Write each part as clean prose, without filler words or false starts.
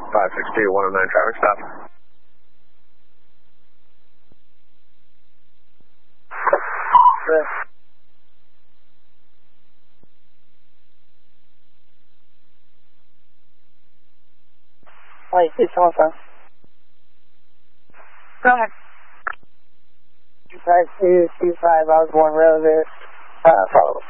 562, 109 traffic stop. Hi, it's Alpha. Go ahead. 5225 Osborne Road, follow.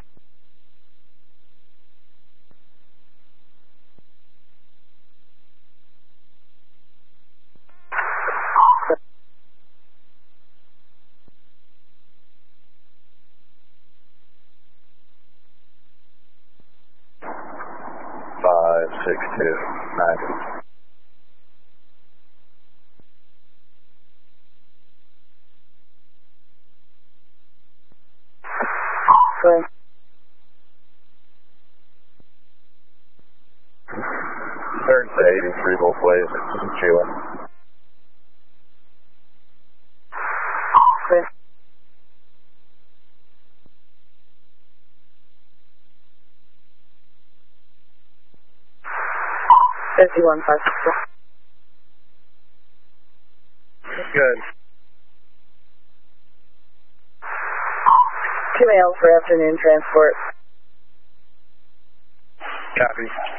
Five, 6, 2, 9. Good. Turn to 83 both ways, Sheila. Good. Fifty-one, 564. Good. 2 males for afternoon transport. Copy.